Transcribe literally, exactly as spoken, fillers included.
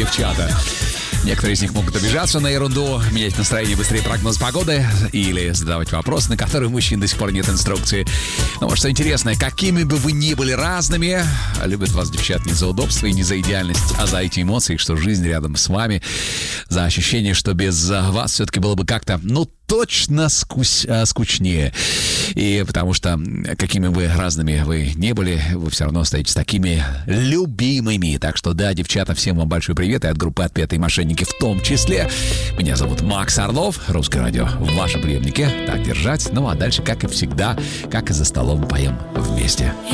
девчата. Некоторые из них могут обижаться на ерунду, менять настроение быстрее прогноз погоды или задавать вопросы, на которые у мужчин до сих пор нет инструкции. Но вот что интересно, какими бы вы ни были разными, любят вас девчат не за удобство и не за идеальность, а за эти эмоции, что жизнь рядом с вами, за ощущение, что без вас все-таки было бы как-то, ну, точно скусь, скучнее. И потому что, какими бы разными вы не были, вы все равно остаетесь такими любимыми. Так что, да, девчата, всем вам большой привет. И от группы «Отпетые мошенники» в том числе. Меня зовут Макс Орлов. Русское радио в вашем приемнике. Так держать. Ну, а дальше, как и всегда, как и за столом, поем вместе.